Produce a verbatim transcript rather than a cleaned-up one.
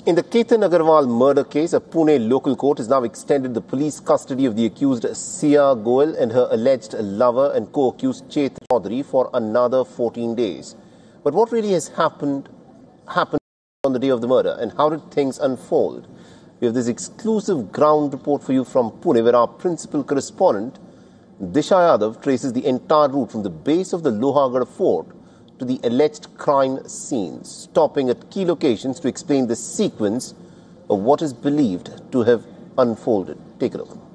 In the Ketan Agarwal murder case, a Pune local court has now extended the police custody of the accused Sia Goel and her alleged lover and co-accused Chet Chaudhary for another fourteen days. But what really has happened happened on the day of the murder, and how did things unfold? We have this exclusive ground report for you from Pune, where our principal correspondent Disha Yadav traces the entire route from the base of the Lohagarh fort to the alleged crime scenes, stopping at key locations to explain the sequence of what is believed to have unfolded. Take a look.